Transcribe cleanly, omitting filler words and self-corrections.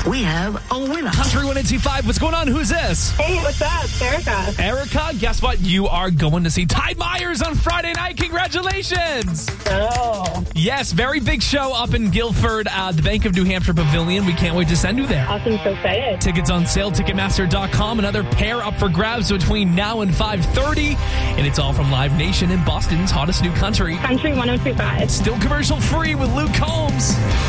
we have a winner. Country 102.5, what's going on? Who's this? Hey, what's up? It's Erica. Erica, guess what? You are going to see Tide Myers on Friday night. Congratulations. Oh, Yes, very big show up in Guilford, the Bank of New Hampshire Pavilion. We can't wait to send you there. awesome. So excited. Tickets on sale, Ticketmaster.com. Another pair up for grabs between now and 5:30. And it's all from Live Nation in Boston's hottest new country. Country 102.5. Still commercial free with Luke Combs.